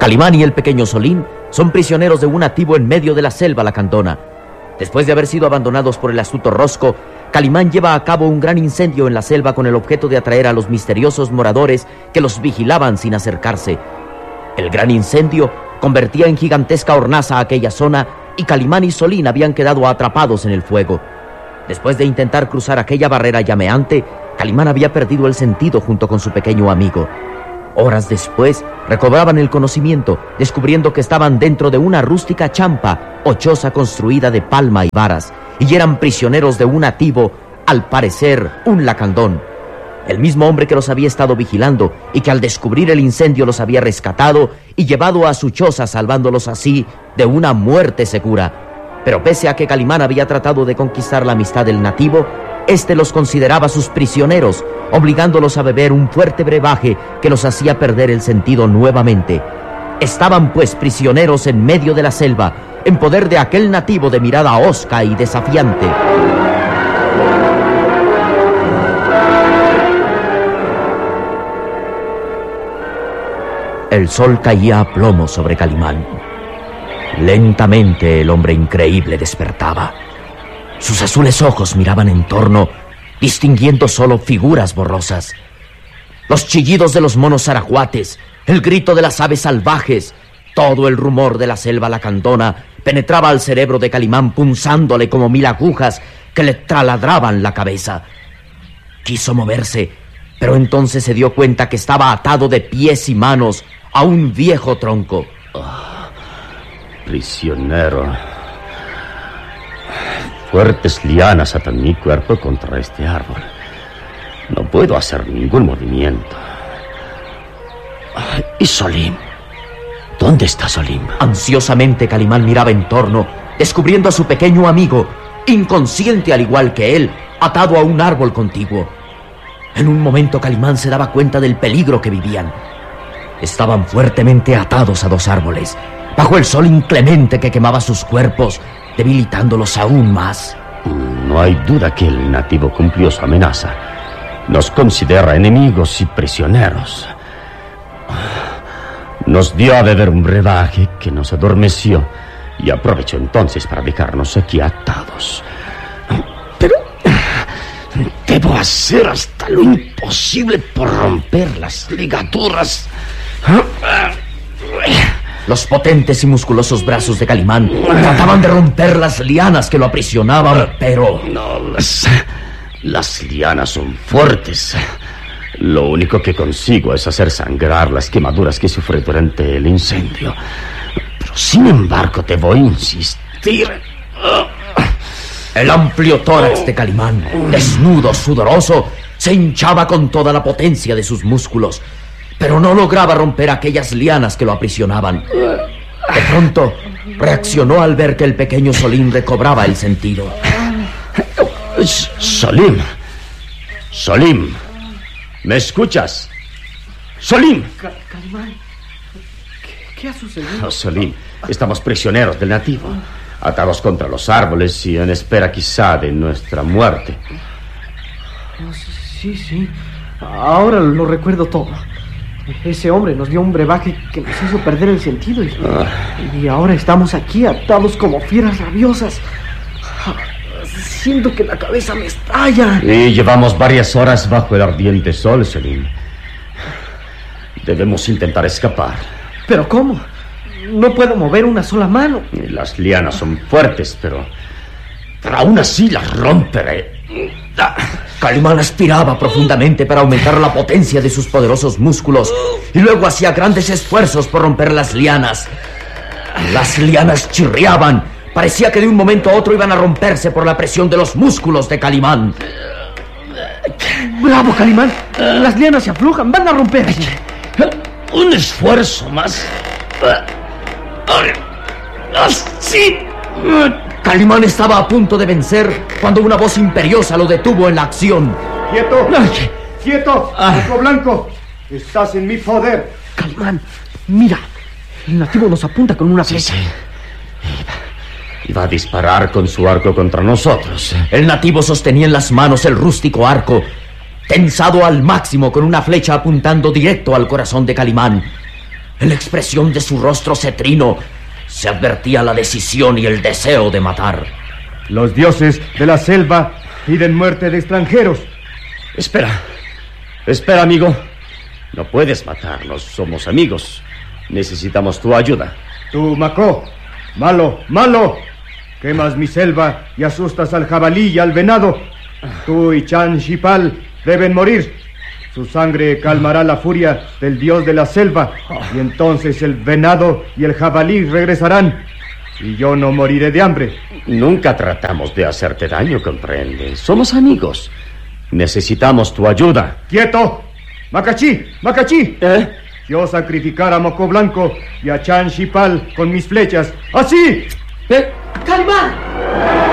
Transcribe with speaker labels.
Speaker 1: Calimán y el pequeño Solín son prisioneros de un nativo en medio de la selva lacandona. Después de haber sido abandonados por el astuto Rosco, Calimán lleva a cabo un gran incendio en la selva con el objeto de atraer a los misteriosos moradores que los vigilaban sin acercarse. El gran incendio convertía en gigantesca hornaza aquella zona y Calimán y Solín habían quedado atrapados en el fuego. Después de intentar cruzar aquella barrera llameante, Calimán había perdido el sentido junto con su pequeño amigo. Horas después, recobraban el conocimiento, descubriendo que estaban dentro de una rústica champa o choza construida de palma y varas, y eran prisioneros de un nativo, al parecer un lacandón. El mismo hombre que los había estado vigilando y que al descubrir el incendio los había rescatado y llevado a su choza, salvándolos así de una muerte segura. Pero pese a que Calimán había tratado de conquistar la amistad del nativo, este los consideraba sus prisioneros, obligándolos a beber un fuerte brebaje que los hacía perder el sentido nuevamente. Estaban pues prisioneros en medio de la selva, en poder de aquel nativo de mirada hosca y desafiante. El sol caía a plomo sobre Calimán. Lentamente el hombre increíble despertaba. Sus azules ojos miraban en torno, distinguiendo solo figuras borrosas. Los chillidos de los monos arahuates, el grito de las aves salvajes, todo el rumor de la selva lacandona penetraba al cerebro de Calimán, punzándole como 1000 agujas que le taladraban la cabeza. Quiso moverse, pero entonces se dio cuenta que estaba atado de pies y manos a un viejo tronco.
Speaker 2: Prisionero. Fuertes lianas atan mi cuerpo contra este árbol. No puedo hacer ningún movimiento. ¿Y Solín? ¿Dónde está Solín?
Speaker 1: Ansiosamente Calimán miraba en torno, descubriendo a su pequeño amigo, inconsciente al igual que él, atado a un árbol contiguo. En un momento Calimán se daba cuenta del peligro que vivían. Estaban fuertemente atados a 2 árboles, bajo el sol inclemente que quemaba sus cuerpos, debilitándolos aún más.
Speaker 2: No hay duda que el nativo cumplió su amenaza. Nos considera enemigos y prisioneros. Nos dio a beber un brebaje que nos adormeció y aprovechó entonces para dejarnos aquí atados. Pero debo hacer hasta lo imposible por romper las ligaduras.
Speaker 1: Los potentes y musculosos brazos de Calimán trataban de romper las lianas que lo aprisionaban, pero...
Speaker 2: No, las lianas son fuertes. Lo único que consigo es hacer sangrar las quemaduras que sufrí durante el incendio. Pero sin embargo debo insistir.
Speaker 1: El amplio tórax de Calimán, desnudo, sudoroso, se hinchaba con toda la potencia de sus músculos, pero no lograba romper aquellas lianas que lo aprisionaban. De pronto, reaccionó al ver que el pequeño Solín recobraba el sentido.
Speaker 2: Solín, ¿me escuchas? Solín.
Speaker 3: Calimán, ¿qué ha sucedido?
Speaker 2: Solín, estamos prisioneros del nativo, atados contra los árboles y en espera quizá de nuestra muerte.
Speaker 3: Sí, ahora lo recuerdo todo. Ese hombre nos dio un brebaje que nos hizo perder el sentido y ahora estamos aquí atados como fieras rabiosas. Siento que la cabeza me estalla.
Speaker 2: Y llevamos varias horas bajo el ardiente sol, Solín. Debemos intentar escapar.
Speaker 3: ¿Pero cómo? No puedo mover una sola mano.
Speaker 2: Las lianas son fuertes, pero aún así las romperé.
Speaker 1: Calimán aspiraba profundamente para aumentar la potencia de sus poderosos músculos y luego hacía grandes esfuerzos por romper las lianas. Las lianas chirriaban. Parecía que de un momento a otro iban a romperse por la presión de los músculos de Calimán.
Speaker 3: ¡Bravo, Calimán! Las lianas se aflojan, van a romperse.
Speaker 2: Un esfuerzo más. ¡Sí!
Speaker 1: Calimán estaba a punto de vencer cuando una voz imperiosa lo detuvo en la acción.
Speaker 4: ¡Quieto! ¡Quieto! ¡Arco blanco! ¡Estás en mi poder!
Speaker 3: Calimán, mira. El nativo nos apunta con una flecha.
Speaker 2: Sí. Iba a disparar con su arco contra nosotros.
Speaker 1: El nativo sostenía en las manos el rústico arco, tensado al máximo con una flecha apuntando directo al corazón de Calimán. En la expresión de su rostro cetrino se advertía la decisión y el deseo de matar.
Speaker 4: Los dioses de la selva piden muerte de extranjeros.
Speaker 2: Espera, amigo. No puedes matarnos, somos amigos. Necesitamos tu ayuda.
Speaker 4: Tú, Macó, malo, malo. Quemas mi selva y asustas al jabalí y al venado. Tú y Chan Shipal deben morir. Su sangre calmará la furia del dios de la selva. Y entonces el venado y el jabalí regresarán. Y yo no moriré de hambre.
Speaker 2: Nunca tratamos de hacerte daño, ¿comprendes? Somos amigos. Necesitamos tu ayuda.
Speaker 4: ¡Quieto! ¡Macachí! ¡Macachí! Yo sacrificar a Moco Blanco y a Chan Shipal con mis flechas. ¡Así!
Speaker 3: ¡Calimán!